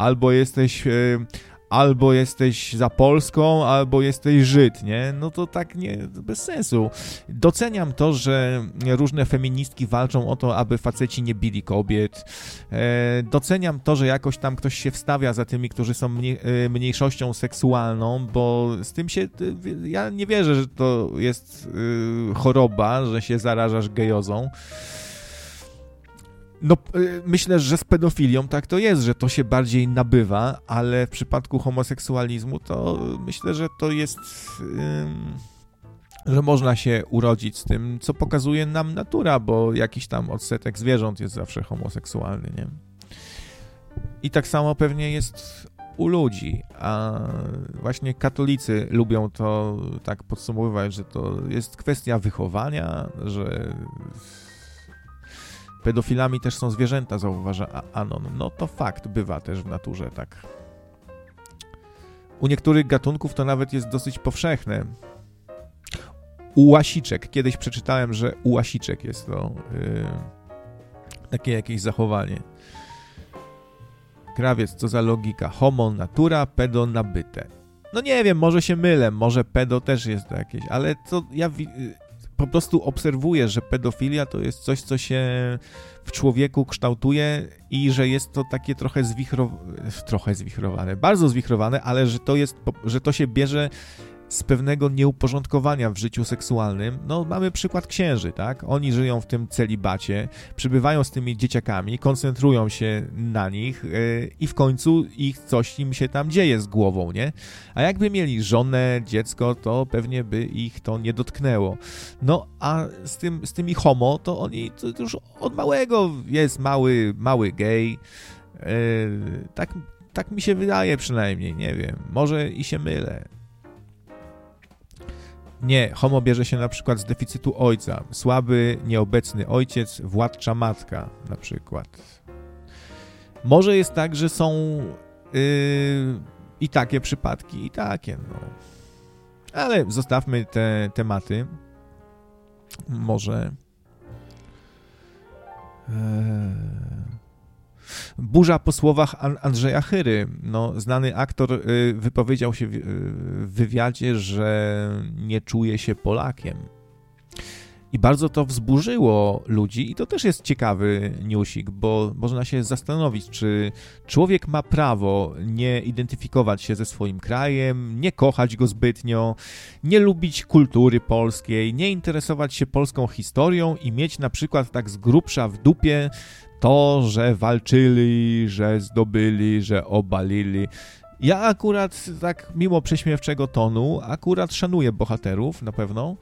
albo jesteś za Polską, albo jesteś Żyd, nie? No to tak nie, bez sensu. Doceniam to, że różne feministki walczą o to, aby faceci nie bili kobiet. Doceniam to, że jakoś tam ktoś się wstawia za tymi, którzy są mniejszością seksualną, bo z tym ja nie wierzę, że to jest choroba, że się zarażasz gejozą. No, myślę, że z pedofilią tak to jest, że to się bardziej nabywa, ale w przypadku homoseksualizmu to myślę, że to jest, że można się urodzić z tym, co pokazuje nam natura, bo jakiś tam odsetek zwierząt jest zawsze homoseksualny, nie? I tak samo pewnie jest u ludzi, a właśnie katolicy lubią to tak podsumowywać, że to jest kwestia wychowania, że pedofilami też są zwierzęta, zauważa Anon. No to fakt, bywa też w naturze, tak. U niektórych gatunków to nawet jest dosyć powszechne. U łasiczek, kiedyś przeczytałem, że u łasiczek jest to takie jakieś zachowanie. Krawiec, co za logika? Homo natura, pedo nabyte. No nie wiem, może się mylę, może pedo też jest to jakieś, ale to ja po prostu obserwuję, że pedofilia to jest coś, co się w człowieku kształtuje i że jest to takie trochę zwichrowane, bardzo zwichrowane, ale że to się bierze z pewnego nieuporządkowania w życiu seksualnym. No mamy przykład księży, tak? Oni żyją w tym celibacie, przybywają z tymi dzieciakami, koncentrują się na nich i w końcu coś im się tam dzieje z głową, nie? A jakby mieli żonę, dziecko, to pewnie by ich to nie dotknęło. No a z tymi homo, to oni to już od małego jest mały gej. Tak mi się wydaje przynajmniej, nie wiem. Może i się mylę. Nie, homo bierze się na przykład z deficytu ojca. Słaby, nieobecny ojciec, władcza matka na przykład. Może jest tak, że są i takie przypadki, i takie, no. Ale zostawmy te tematy. Może... Burza po słowach Andrzeja Chyry. No, znany aktor wypowiedział się w wywiadzie, że nie czuje się Polakiem. I bardzo to wzburzyło ludzi i to też jest ciekawy newsik, bo można się zastanowić, czy człowiek ma prawo nie identyfikować się ze swoim krajem, nie kochać go zbytnio, nie lubić kultury polskiej, nie interesować się polską historią i mieć na przykład tak z grubsza w dupie to, że walczyli, że zdobyli, że obalili. Ja akurat tak, mimo prześmiewczego tonu, akurat szanuję bohaterów, na pewno.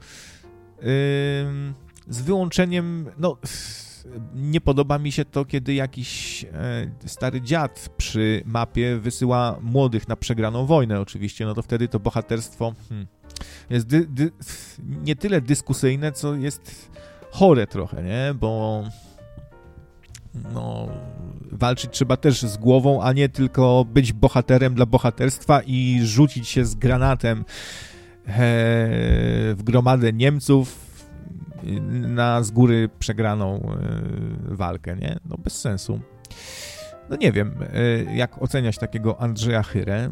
Z wyłączeniem, no, nie podoba mi się to, kiedy jakiś stary dziad przy mapie wysyła młodych na przegraną wojnę, oczywiście, no to wtedy to bohaterstwo jest nie tyle dyskusyjne, co jest chore trochę, nie? Bo no, walczyć trzeba też z głową, a nie tylko być bohaterem dla bohaterstwa i rzucić się z granatem w gromadę Niemców na z góry przegraną walkę, nie? No bez sensu. No nie wiem, jak oceniać takiego Andrzeja Chyrę.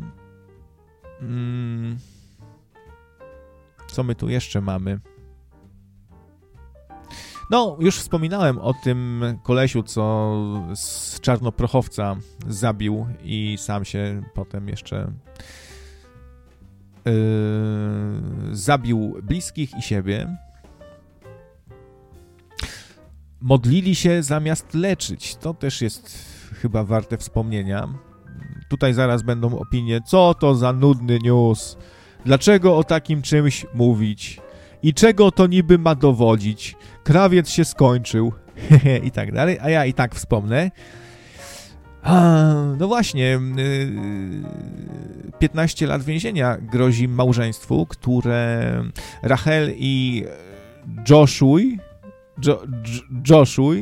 Co my tu jeszcze mamy? No, już wspominałem o tym kolesiu, co z czarnoprochowca zabił i sam się potem jeszcze zabił bliskich i siebie. Modlili się zamiast leczyć. To też jest chyba warte wspomnienia. Tutaj zaraz będą opinie, co to za nudny news, dlaczego o takim czymś mówić i czego to niby ma dowodzić. Krawiec się skończył i tak dalej, a ja i tak wspomnę. No właśnie, 15 lat więzienia grozi małżeństwu, które Rachel i Joshua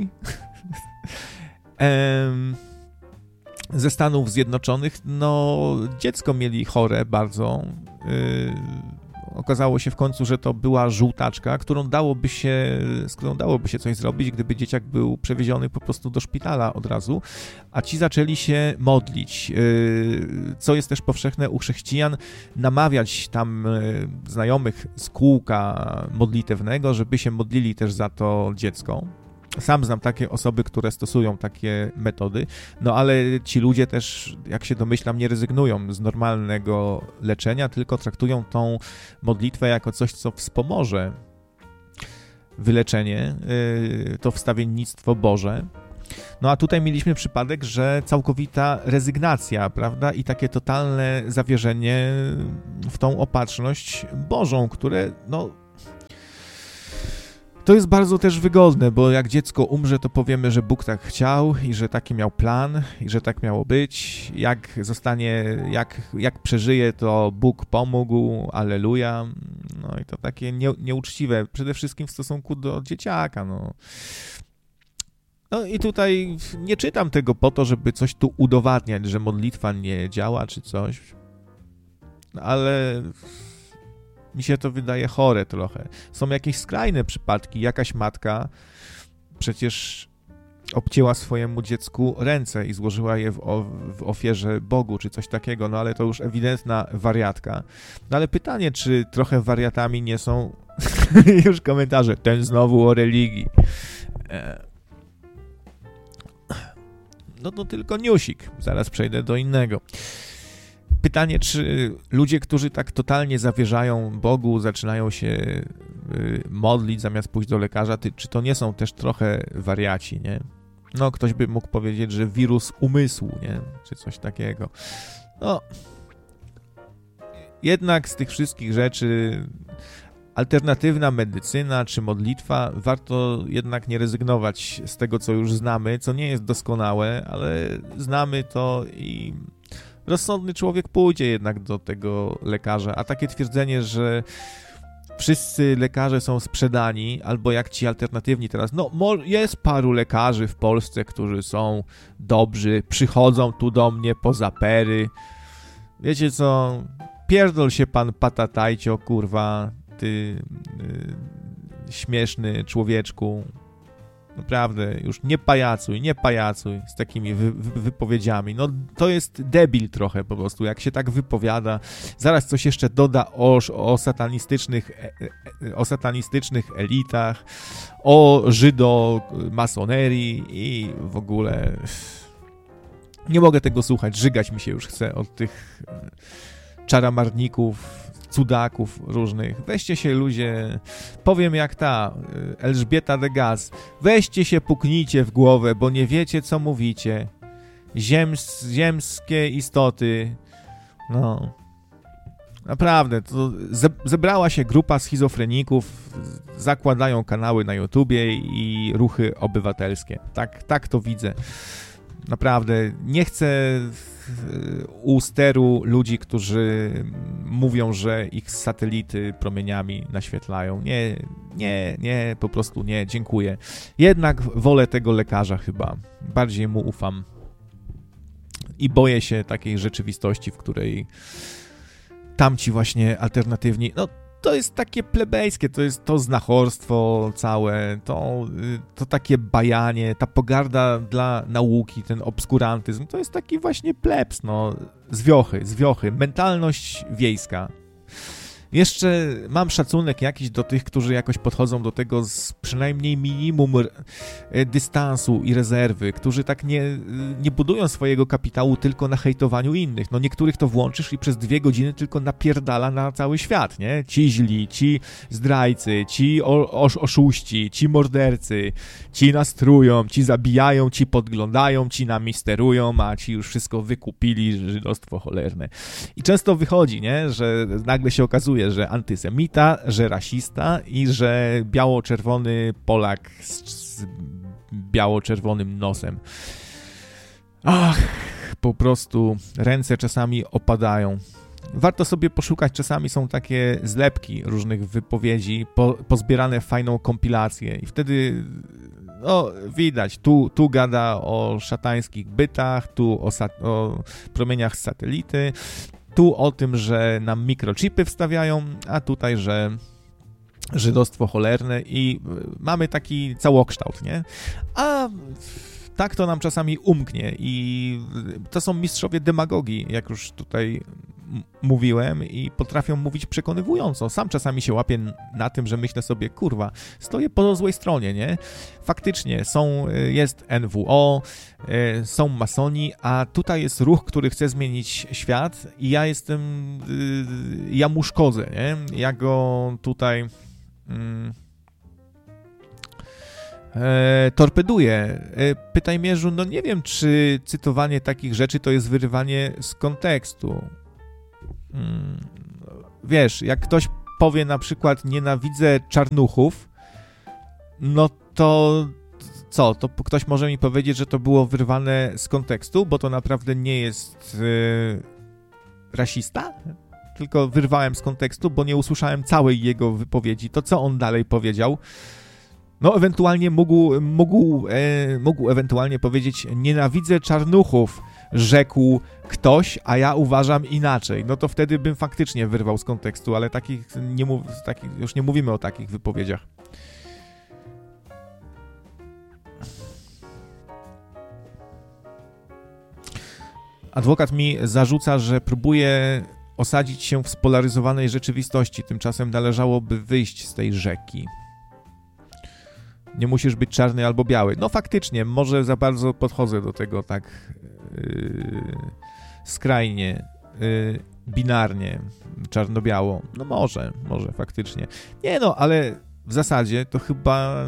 ze Stanów Zjednoczonych, no dziecko mieli chore bardzo. Okazało się w końcu, że to była żółtaczka, z którą dałoby się coś zrobić, gdyby dzieciak był przewieziony po prostu do szpitala od razu, a ci zaczęli się modlić, co jest też powszechne u chrześcijan, namawiać tam znajomych z kółka modlitewnego, żeby się modlili też za to dziecko. Sam znam takie osoby, które stosują takie metody, no ale ci ludzie też, jak się domyślam, nie rezygnują z normalnego leczenia, tylko traktują tą modlitwę jako coś, co wspomoże wyleczenie, to wstawiennictwo Boże. No a tutaj mieliśmy przypadek, że całkowita rezygnacja, prawda, i takie totalne zawierzenie w tą opatrzność Bożą, które, no, to jest bardzo też wygodne, bo jak dziecko umrze, to powiemy, że Bóg tak chciał i że taki miał plan i że tak miało być. Jak zostanie, jak przeżyje, to Bóg pomógł, alleluja. No i to takie nieuczciwe, przede wszystkim w stosunku do dzieciaka, no. No i tutaj nie czytam tego po to, żeby coś tu udowadniać, że modlitwa nie działa czy coś, ale mi się to wydaje chore trochę. Są jakieś skrajne przypadki, jakaś matka przecież obcięła swojemu dziecku ręce i złożyła je w ofierze Bogu, czy coś takiego, no ale to już ewidentna wariatka. No ale pytanie, czy trochę wariatami nie są już komentarze, ten znowu o religii. No to tylko newsik, zaraz przejdę do innego. Pytanie, czy ludzie, którzy tak totalnie zawierzają Bogu, zaczynają się modlić zamiast pójść do lekarza, czy to nie są też trochę wariaci, nie? No, ktoś by mógł powiedzieć, że wirus umysłu, nie? Czy coś takiego. No, jednak z tych wszystkich rzeczy alternatywna medycyna czy modlitwa, warto jednak nie rezygnować z tego, co już znamy, co nie jest doskonałe, ale znamy to i rozsądny człowiek pójdzie jednak do tego lekarza, a takie twierdzenie, że wszyscy lekarze są sprzedani, albo jak ci alternatywni teraz, no jest paru lekarzy w Polsce, którzy są dobrzy, przychodzą tu do mnie po zapery. Wiecie co, pierdol się pan Patatajcio, kurwa, ty śmieszny człowieczku. Naprawdę, już nie pajacuj z takimi wypowiedziami. No to jest debil trochę po prostu, jak się tak wypowiada. Zaraz coś jeszcze doda o satanistycznych elitach, o żydomasonerii i w ogóle nie mogę tego słuchać. Żygać mi się już chce od tych czaramarników, cudaków różnych. Weźcie się ludzie, powiem jak ta Elżbieta de Gaz, weźcie się, puknijcie w głowę, bo nie wiecie, co mówicie. Ziemskie istoty. No. Naprawdę, to zebrała się grupa schizofreników, zakładają kanały na YouTubie i ruchy obywatelskie. Tak to widzę. Naprawdę, nie chcę u steru ludzi, którzy mówią, że ich satelity promieniami naświetlają. Nie, po prostu nie, dziękuję. Jednak wolę tego lekarza chyba. Bardziej mu ufam. I boję się takiej rzeczywistości, w której tamci właśnie alternatywni, no to jest takie plebejskie, to jest to znachorstwo całe, to takie bajanie, ta pogarda dla nauki, ten obskurantyzm, to jest taki właśnie plebs, no, zwiochy, mentalność wiejska. Jeszcze mam szacunek jakiś do tych, którzy jakoś podchodzą do tego z przynajmniej minimum dystansu i rezerwy, którzy tak nie budują swojego kapitału tylko na hejtowaniu innych. No niektórych to włączysz i przez 2 godziny tylko napierdala na cały świat, nie? Ci źli, ci zdrajcy, ci oszuści, ci mordercy, ci nastrują, ci zabijają, ci podglądają, ci nami sterują, a ci już wszystko wykupili, żydostwo cholerne. I często wychodzi, nie? Że nagle się okazuje, że antysemita, że rasista i że biało-czerwony Polak z biało-czerwonym nosem. Ach, po prostu ręce czasami opadają. Warto sobie poszukać, czasami są takie zlepki różnych wypowiedzi, pozbierane w fajną kompilację i wtedy no widać, tu gada o szatańskich bytach, tu o promieniach z satelity, tu o tym, że nam mikrochipy wstawiają, a tutaj, że żydostwo cholerne i mamy taki całokształt, nie? A tak to nam czasami umknie i to są mistrzowie demagogii, jak już tutaj mówiłem i potrafią mówić przekonywująco. Sam czasami się łapię na tym, że myślę sobie, kurwa, stoję po złej stronie, nie? Faktycznie, jest NWO, są masoni, a tutaj jest ruch, który chce zmienić świat i ja mu szkodzę, nie? Ja go tutaj torpeduje. Pytaj Mierzu, no nie wiem, czy cytowanie takich rzeczy to jest wyrywanie z kontekstu. Wiesz, jak ktoś powie na przykład nienawidzę czarnuchów, no to co? To ktoś może mi powiedzieć, że to było wyrwane z kontekstu, bo to naprawdę nie jest rasista? Tylko wyrwałem z kontekstu, bo nie usłyszałem całej jego wypowiedzi. To co on dalej powiedział? No ewentualnie mógł ewentualnie powiedzieć nienawidzę czarnuchów, rzekł ktoś, a ja uważam inaczej. No to wtedy bym faktycznie wyrwał z kontekstu, ale już nie mówimy o takich wypowiedziach. Adwokat mi zarzuca, że próbuje osadzić się w spolaryzowanej rzeczywistości. Tymczasem należałoby wyjść z tej rzeki. Nie musisz być czarny albo biały. No faktycznie, może za bardzo podchodzę do tego tak skrajnie, binarnie, czarno-biało. No może faktycznie. Nie no, ale w zasadzie to chyba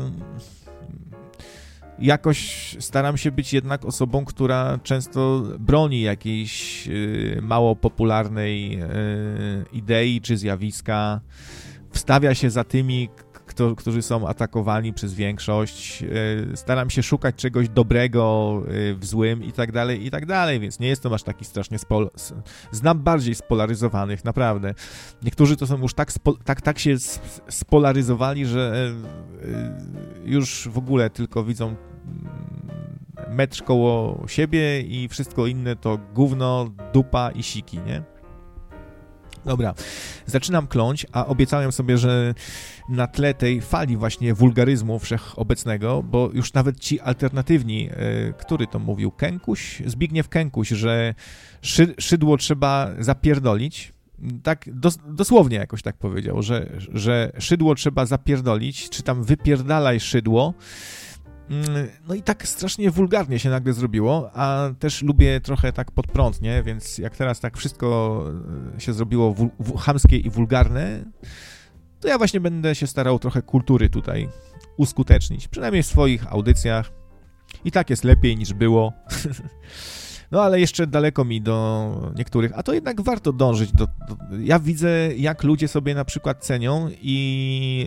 jakoś staram się być jednak osobą, która często broni jakiejś mało popularnej idei czy zjawiska, wstawia się za tymi, którzy są atakowani przez większość, staram się szukać czegoś dobrego w złym i tak dalej, więc nie jestem aż taki strasznie znam bardziej spolaryzowanych, naprawdę. Niektórzy to są już tak się spolaryzowali, że już w ogóle tylko widzą metr koło siebie i wszystko inne to gówno, dupa i siki, nie? Dobra, zaczynam kląć, a obiecałem sobie, że na tle tej fali właśnie wulgaryzmu wszechobecnego, bo już nawet ci alternatywni, który to mówił, Kękuś? Zbigniew Kękuś, że szydło trzeba zapierdolić, tak dosłownie jakoś tak powiedział, że szydło trzeba zapierdolić, czy tam wypierdalaj szydło. No i tak strasznie wulgarnie się nagle zrobiło, a też lubię trochę tak pod prąd, nie? Więc jak teraz tak wszystko się zrobiło chamskie i wulgarne, to ja właśnie będę się starał trochę kultury tutaj uskutecznić, przynajmniej w swoich audycjach. I tak jest lepiej niż było. No ale jeszcze daleko mi do niektórych, a to jednak warto dążyć do... Ja widzę, jak ludzie sobie na przykład cenią i...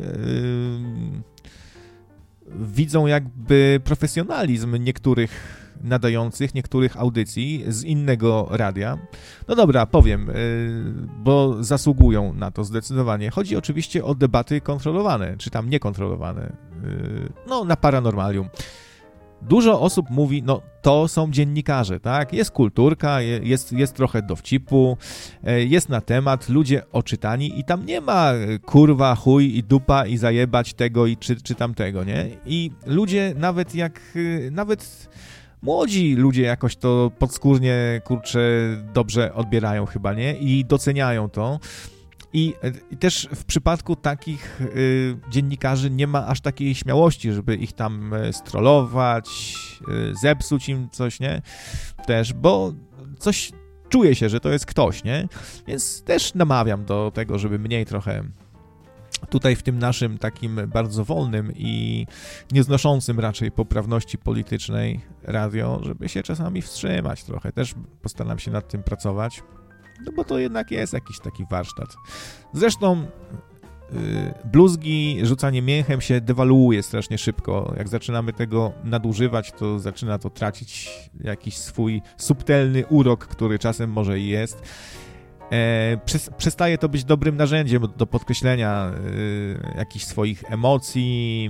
widzą jakby profesjonalizm niektórych nadających, niektórych audycji z innego radia. No dobra, powiem, bo zasługują na to zdecydowanie. Chodzi oczywiście o debaty kontrolowane, czy tam niekontrolowane. No, na Paranormalium. Dużo osób mówi, no to są dziennikarze, tak? Jest kulturka, jest trochę dowcipu, jest na temat, ludzie oczytani i tam nie ma kurwa, chuj i dupa i zajebać tego i czy tamtego, nie? I ludzie nawet młodzi ludzie jakoś to podskórnie, kurczę, dobrze odbierają chyba, nie? I doceniają to. I też w przypadku takich dziennikarzy nie ma aż takiej śmiałości, żeby ich tam strollować, zepsuć im coś, nie? Też, bo coś czuje się, że to jest ktoś, nie? Więc też namawiam do tego, żeby mniej trochę tutaj w tym naszym takim bardzo wolnym i nieznoszącym raczej poprawności politycznej radio, żeby się czasami wstrzymać trochę. Też postaram się nad tym pracować. No bo to jednak jest jakiś taki warsztat. Zresztą bluzgi, rzucanie mięchem się dewaluuje strasznie szybko. Jak zaczynamy tego nadużywać, to zaczyna to tracić jakiś swój subtelny urok, który czasem może i jest. Przestaje to być dobrym narzędziem do podkreślenia jakichś swoich emocji,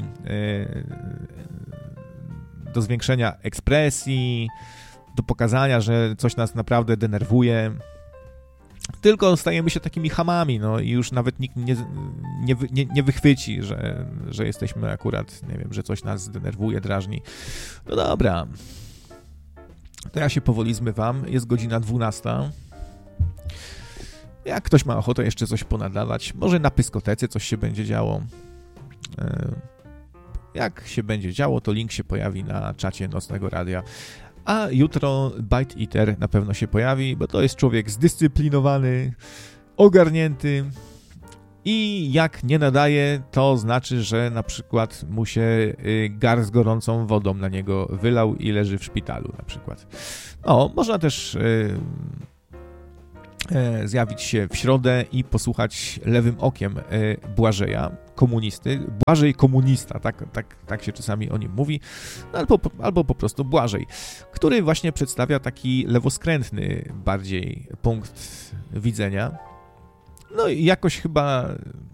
do zwiększenia ekspresji, do pokazania, że coś nas naprawdę denerwuje. Tylko stajemy się takimi chamami, no i już nawet nikt nie wychwyci, że jesteśmy akurat, nie wiem, że coś nas denerwuje, drażni. No dobra. To ja się powoli zmywam. Jest godzina 12. Jak ktoś ma ochotę jeszcze coś ponadawać, może na pyskotece coś się będzie działo. Jak się będzie działo, to link się pojawi na czacie Nocnego Radia. A jutro Bite Eater na pewno się pojawi, bo to jest człowiek zdyscyplinowany, ogarnięty I jak nie nadaje, to znaczy, że na przykład mu się gar z gorącą wodą na niego wylał i leży w szpitalu na przykład. No, można też zjawić się w środę i posłuchać lewym okiem Błażeja, komunisty. Błażej komunista, tak się czasami o nim mówi, no, albo po prostu Błażej, który właśnie przedstawia taki lewoskrętny bardziej punkt widzenia. No i jakoś chyba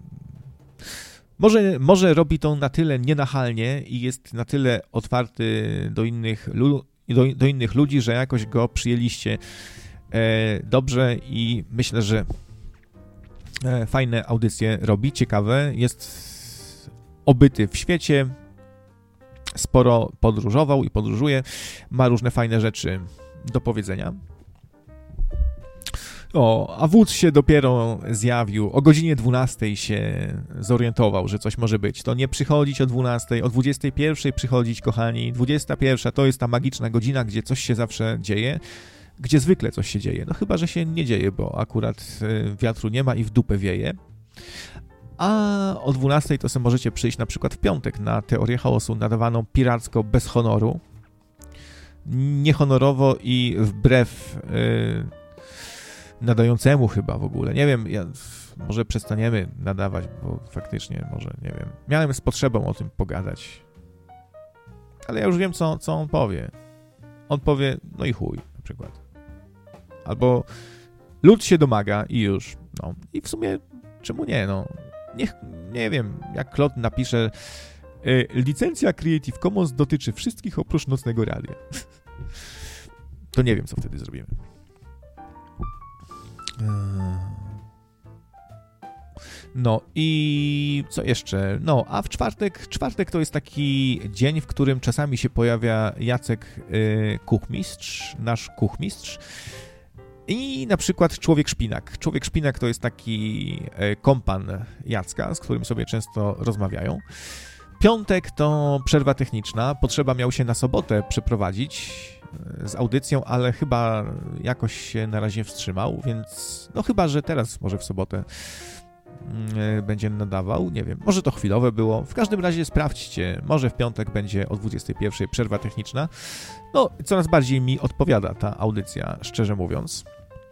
może robi to na tyle nienachalnie i jest na tyle otwarty do innych ludzi, że jakoś go przyjęliście dobrze i myślę, że fajne audycje robi, ciekawe, jest obyty w świecie, sporo podróżował i podróżuje, ma różne fajne rzeczy do powiedzenia. A wódz się dopiero zjawił, o godzinie 12 się zorientował, że coś może być. To nie przychodzić o 12, o 21 przychodzić, kochani. 21 to jest ta magiczna godzina, gdzie coś się zawsze dzieje, gdzie zwykle coś się dzieje. No chyba, że się nie dzieje, bo akurat wiatru nie ma i w dupę wieje. A o 12 to sobie możecie przyjść na przykład w piątek na Teorię Chaosu nadawaną piracko, bez honoru. Niehonorowo i wbrew nadającemu chyba w ogóle. Nie wiem, może przestaniemy nadawać, bo faktycznie może, nie wiem. Miałem z potrzebą o tym pogadać. Ale ja już wiem, co on powie. On powie, no i chuj, na przykład. Albo lud się domaga i już. No. I w sumie, czemu nie, no. Nie wiem, jak Klot napisze licencja Creative Commons dotyczy wszystkich oprócz Nocnego Radia. To nie wiem, co wtedy zrobimy. No i co jeszcze? No, a w czwartek to jest taki dzień, w którym czasami się pojawia Jacek Kuchmistrz, nasz kuchmistrz i na przykład Człowiek Szpinak. Człowiek Szpinak to jest taki kompan Jacka, z którym sobie często rozmawiają. Piątek to przerwa techniczna, potrzeba miał się na sobotę przeprowadzić z audycją, ale chyba jakoś się na razie wstrzymał, więc no chyba, że teraz może w sobotę będzie nadawał, nie wiem, może to chwilowe było, w każdym razie sprawdźcie, może w piątek będzie o 21:00 przerwa techniczna, no coraz bardziej mi odpowiada ta audycja, szczerze mówiąc.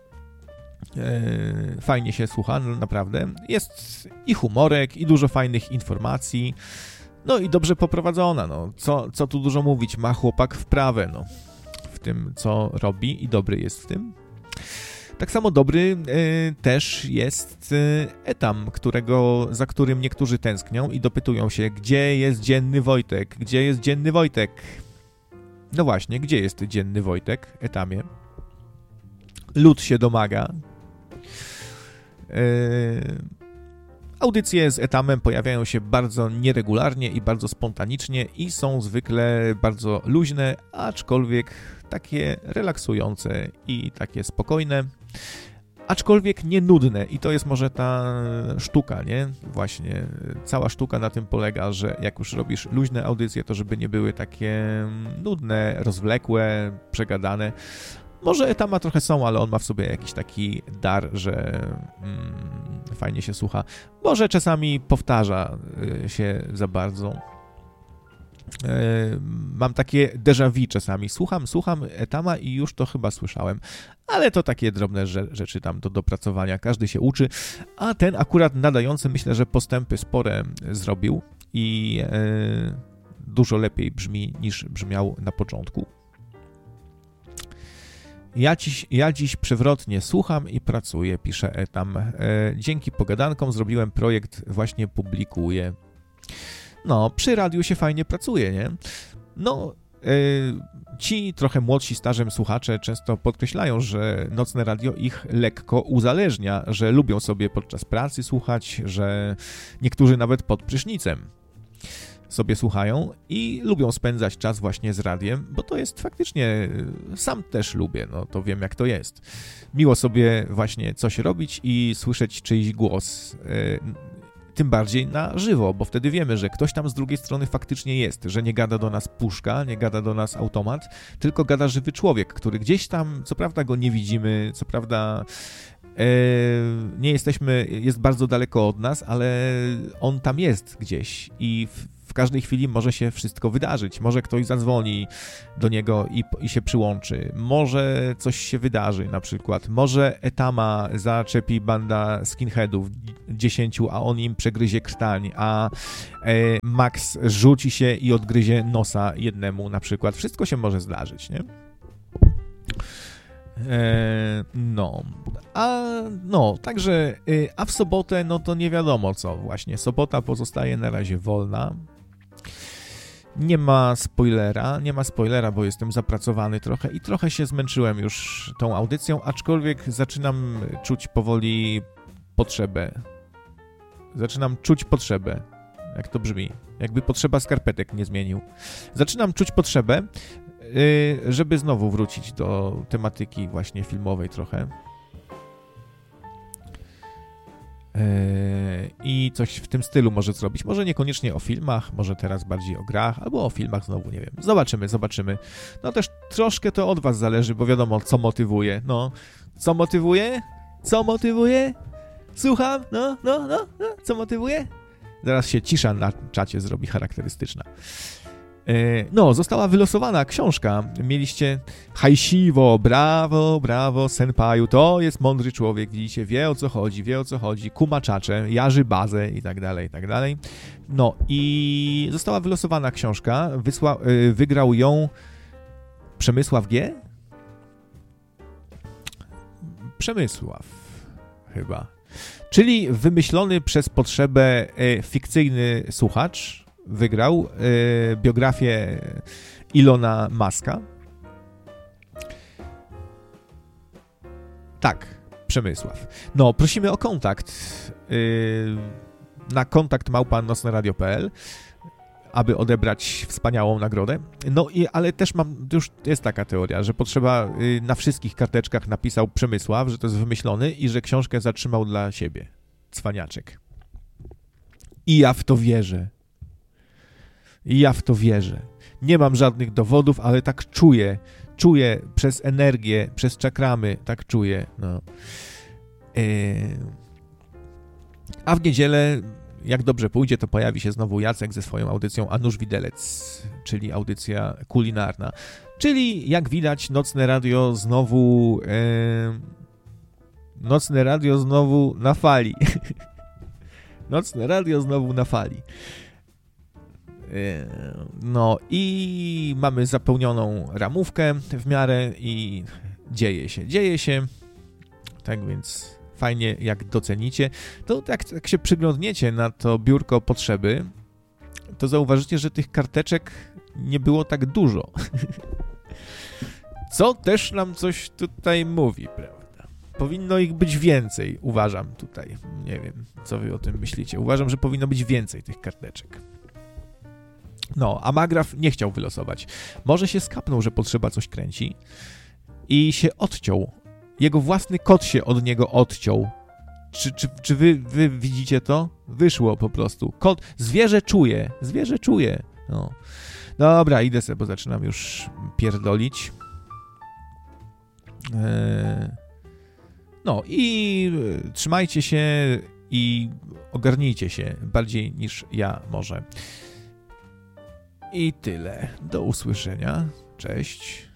Fajnie się słucha, no, naprawdę, jest i humorek, i dużo fajnych informacji, no i dobrze poprowadzona, no, co tu dużo mówić, ma chłopak wprawę, no, w tym, co robi i dobry jest w tym. Tak samo dobry też jest Etam, za którym niektórzy tęsknią i dopytują się, gdzie jest Dzienny Wojtek? Gdzie jest Dzienny Wojtek? No właśnie, gdzie jest Dzienny Wojtek, Etamie? Lud się domaga. Audycje z Etamem pojawiają się bardzo nieregularnie i bardzo spontanicznie i są zwykle bardzo luźne, aczkolwiek takie relaksujące i takie spokojne, aczkolwiek nie nudne i to jest może ta sztuka, nie? Właśnie cała sztuka na tym polega, że jak już robisz luźne audycje, to żeby nie były takie nudne, rozwlekłe, przegadane. Może Etama trochę są, ale on ma w sobie jakiś taki dar, że fajnie się słucha. Może czasami powtarza się za bardzo. Mam takie déjà vu czasami. Słucham Etama i już to chyba słyszałem. Ale to takie drobne rzeczy tam do dopracowania. Każdy się uczy. A ten akurat nadający myślę, że postępy spore zrobił i dużo lepiej brzmi niż brzmiał na początku. Ja dziś przewrotnie słucham i pracuję, pisze Etam. Dzięki pogadankom zrobiłem projekt, właśnie publikuję. No, przy radiu się fajnie pracuje, nie? No, ci trochę młodsi, starzem słuchacze często podkreślają, że nocne radio ich lekko uzależnia, że lubią sobie podczas pracy słuchać, że niektórzy nawet pod prysznicem sobie słuchają i lubią spędzać czas właśnie z radiem, bo to jest faktycznie, sam też lubię, no to wiem jak to jest. Miło sobie właśnie coś robić i słyszeć czyjś głos, tym bardziej na żywo, bo wtedy wiemy, że ktoś tam z drugiej strony faktycznie jest, że nie gada do nas puszka, nie gada do nas automat, tylko gada żywy człowiek, który gdzieś tam, co prawda go nie widzimy, co prawda nie jesteśmy, jest bardzo daleko od nas, ale on tam jest gdzieś i w każdej chwili może się wszystko wydarzyć. Może ktoś zadzwoni do niego i się przyłączy. Może coś się wydarzy na przykład. Może Etama zaczepi banda skinheadów 10, a on im przegryzie krtań, a Max rzuci się i odgryzie nosa jednemu na przykład. Wszystko się może zdarzyć, nie? Także, a w sobotę, no to nie wiadomo co właśnie. Sobota pozostaje na razie wolna. Nie ma spoilera, bo jestem zapracowany trochę i trochę się zmęczyłem już tą audycją, aczkolwiek zaczynam czuć powoli potrzebę. Jak to brzmi? Jakby potrzeba skarpetek nie zmienił. Zaczynam czuć potrzebę, żeby znowu wrócić do tematyki właśnie filmowej trochę. I coś w tym stylu może zrobić. Może niekoniecznie o filmach, może teraz bardziej o grach, albo o filmach znowu, nie wiem. Zobaczymy. No też troszkę to od was zależy, bo wiadomo, co motywuje. No, co motywuje? Słucham? No, co motywuje? Zaraz się cisza na czacie zrobi charakterystyczna. Została wylosowana książka. Mieliście hajsiwo, brawo, senpaju, to jest mądry człowiek, widzicie, wie o co chodzi, kumaczacze, jarzy bazę i tak dalej. No i została wylosowana książka, wygrał ją Przemysław G? Przemysław, chyba. Czyli wymyślony przez potrzebę fikcyjny słuchacz wygrał biografię Ilona Muska. Tak, Przemysław. No, prosimy o kontakt na kontakt@nocneradio.pl, aby odebrać wspaniałą nagrodę. Ale też już jest taka teoria, że potrzeba, na wszystkich karteczkach napisał Przemysław, że to jest wymyślony i że książkę zatrzymał dla siebie. Cwaniaczek. I ja w to wierzę. Nie mam żadnych dowodów, ale tak czuję. Czuję przez energię, przez czakramy, tak czuję. No. A w niedzielę, jak dobrze pójdzie, to pojawi się znowu Jacek ze swoją audycją A Nóż Widelec, czyli audycja kulinarna. Czyli, jak widać, Nocne Radio znowu na fali. Nocne Radio znowu na fali. No i mamy zapełnioną ramówkę w miarę i dzieje się. Tak więc fajnie, jak docenicie. To jak się przyglądniecie na to biurko potrzeby, to zauważycie, że tych karteczek nie było tak dużo. Co też nam coś tutaj mówi, prawda? Powinno ich być więcej, uważam tutaj. Nie wiem, co wy o tym myślicie. Uważam, że powinno być więcej tych karteczek. No, a Magraf nie chciał wylosować. Może się skapnął, że potrzeba coś kręci i się odciął. Jego własny kot się od niego odciął. Czy wy widzicie to? Wyszło po prostu. Kot, zwierzę czuje. No. Dobra, idę sobie, bo zaczynam już pierdolić. No i trzymajcie się i ogarnijcie się bardziej niż ja może. I tyle. Do usłyszenia. Cześć.